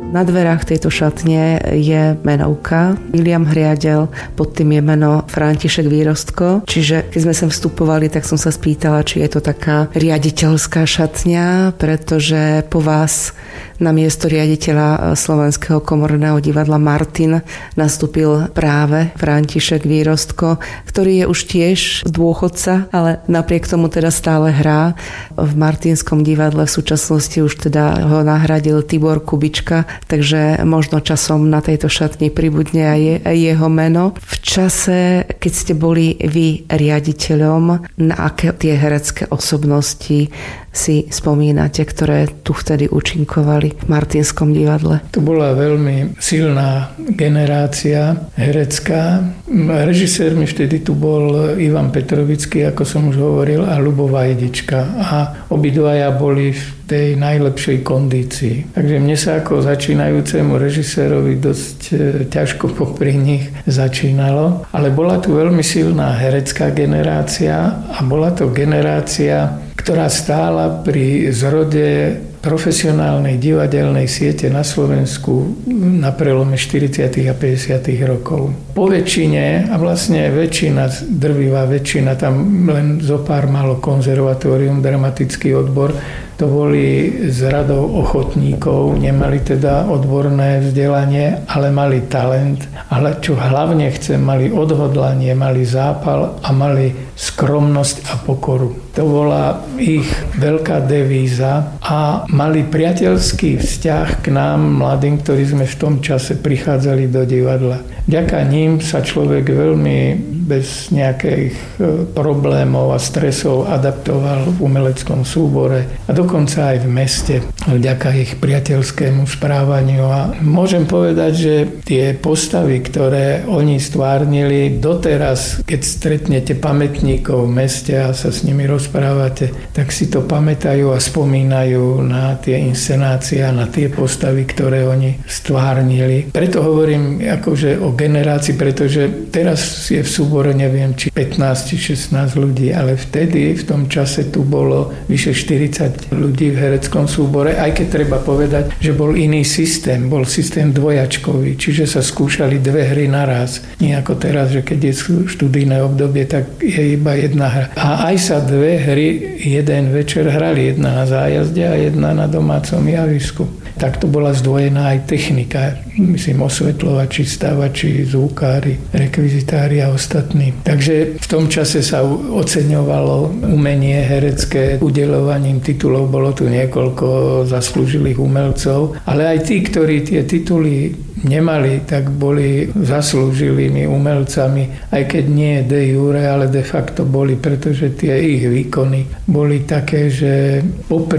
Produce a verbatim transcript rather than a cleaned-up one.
Na dverách tejto šatne je menovka William Hriadel, pod tým je meno František Výrostko. Čiže keď sme sem vstupovali, tak som sa spýtala, či je to taká riaditeľská šatňa, pretože po vás na miesto riaditeľa Slovenského komorného divadla Martin nastúpil práve František Výrostko, ktorý je už tiež dôchodca, ale napriek tomu teda stále hrá. V Martinskom divadle v súčasnosti už teda ho nahradil Tibor Kubička, takže možno časom na tejto šatni pribudne aj, je, aj jeho meno. V čase, keď ste boli vy riaditeľom, na aké tie herecké osobnosti si spomínate, ktoré tu vtedy účinkovali v Martinskom divadle? To bola veľmi silná generácia herecká. Režisérmi vtedy tu bol Ivan Petrovický, ako som už hovoril, a Ľubo Vajdička. A obidvaja boli v tej najlepšej kondícii. Takže mne sa ako začínajúcemu režisérovi dosť ťažko popri nich začínalo. Ale bola tu veľmi silná herecká generácia a bola to generácia, ktorá stála pri zrode profesionálnej divadelnej siete na Slovensku na prelome štyridsiatych a päťdesiatych rokov. Po väčšine, a vlastne väčšina, drvivá väčšina, tam len zo pár malo konzervatórium, dramatický odbor, to boli z radov ochotníkov, nemali teda odborné vzdelanie, ale mali talent. Ale čo hlavne chcem, mali odhodlanie, mali zápal a mali skromnosť a pokoru. To bola ich veľká devíza a mali priateľský vzťah k nám, mladým, ktorí sme v tom čase prichádzali do divadla. Vďaka ním sa človek veľmi bez nejakých problémov a stresov adaptoval v umeleckom súbore a dokonca aj v meste vďaka ich priateľskému správaniu. A môžem povedať, že tie postavy, ktoré oni stvárnili doteraz, keď stretnete pamätníkov v meste a sa s nimi rozprávate, tak si to pamätajú a spomínajú na tie inscenácie a na tie postavy, ktoré oni stvárnili. Preto hovorím akože o generácii, pretože teraz je v súbore neviem, či pätnásť, či šestnásť ľudí, ale vtedy, v tom čase tu bolo vyše štyridsať ľudí v hereckom súbore, aj keď treba povedať, že bol iný systém, bol systém dvojačkový, čiže sa skúšali dve hry naraz. Nie ako teraz, že keď je študijné obdobie, tak je iba jedna hra. A aj sa dve hry jeden večer hrali, jedna na zájazde a jedna na domácom javisku. Tak to bola zdvojená aj technika, myslím osvetľovači, stavači, zvukári, rekvizitári a ostatní. Takže v tom čase sa oceňovalo umenie herecké, udeľovaním titulov, bolo tu niekoľko zaslúžilých umelcov, ale aj tí, ktorí tie tituly nemali, tak boli zaslúžilými umelcami, aj keď nie de jure, ale de facto boli, pretože tie ich výkony boli také, že popri